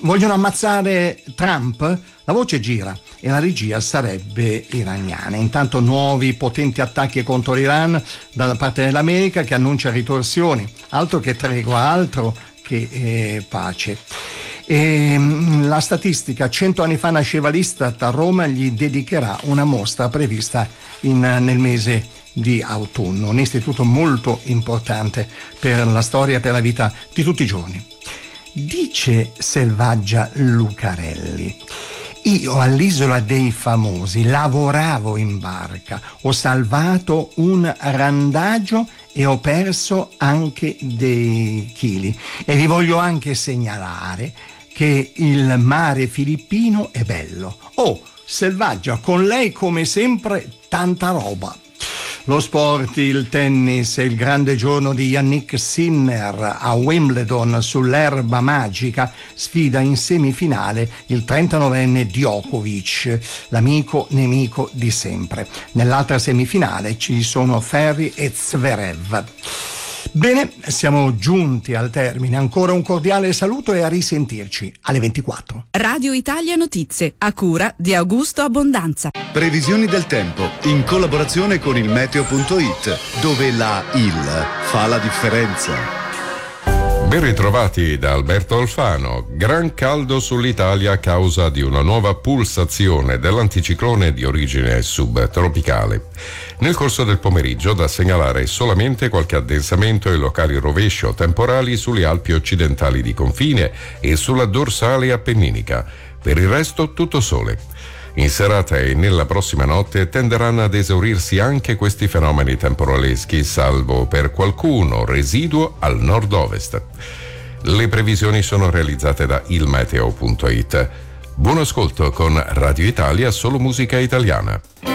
vogliono ammazzare Trump? La voce gira e la regia sarebbe iraniana. Intanto nuovi potenti attacchi contro l'Iran dalla parte dell'America, che annuncia ritorsioni, altro che tregua, altro che pace. E la statistica: 100 anni fa nasceva l'Istat, a Roma gli dedicherà una mostra prevista nel mese di autunno, un istituto molto importante per la storia e per la vita di tutti i giorni. Dice Selvaggia Lucarelli: io all'Isola dei Famosi lavoravo in barca, ho salvato un randagio e ho perso anche dei chili, e vi voglio anche segnalare che il mare filippino è bello. Oh, Selvaggia, con lei come sempre tanta roba. Lo sport, il tennis e il grande giorno di Yannick Sinner a Wimbledon sull'erba magica, sfida in semifinale il 39enne Djokovic, l'amico nemico di sempre. Nell'altra semifinale ci sono Ferri e Zverev. Bene, siamo giunti al termine. Ancora un cordiale saluto e a risentirci alle 24. Radio Italia Notizie, a cura di Augusto Abbondanza. Previsioni del tempo in collaborazione con il meteo.it, dove la IL fa la differenza. Ben ritrovati da Alberto Alfano. Gran caldo sull'Italia a causa di una nuova pulsazione dell'anticiclone di origine subtropicale. Nel corso del pomeriggio da segnalare solamente qualche addensamento e locali rovescio temporali sulle Alpi occidentali di confine e sulla dorsale appenninica. Per il resto tutto sole. In serata e nella prossima notte tenderanno ad esaurirsi anche questi fenomeni temporaleschi, salvo per qualcuno residuo al nord-ovest. Le previsioni sono realizzate da ilmeteo.it. Buon ascolto con Radio Italia, solo musica italiana.